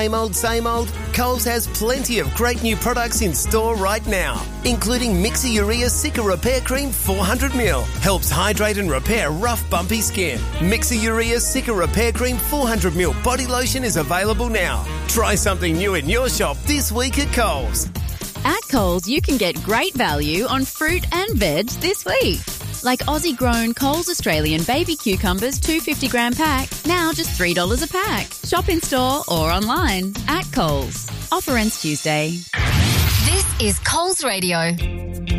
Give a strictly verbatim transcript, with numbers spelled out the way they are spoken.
Same old, same old? Coles has plenty of great new products in store right now, including Mixer-Urea Cica Repair Cream four hundred milliliters. Helps hydrate and repair rough, bumpy skin. Mixer-Urea Cica Repair Cream four hundred milliliters body lotion is available now. Try something new in your shop this week at Coles. At Coles, you can get great value on fruit and veg this week. Like Aussie-grown Coles Australian baby cucumbers, two fifty gram pack, now just three dollars a pack. Shop in store or online at Coles. Offer ends Tuesday. This is Coles Radio.